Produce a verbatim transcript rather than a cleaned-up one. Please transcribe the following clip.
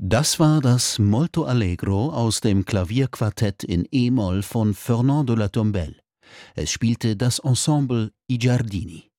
Das war das Molto Allegro aus dem Klavierquartett in e-Moll von Fernand de la Tombelle. Es spielte das Ensemble I Giardini.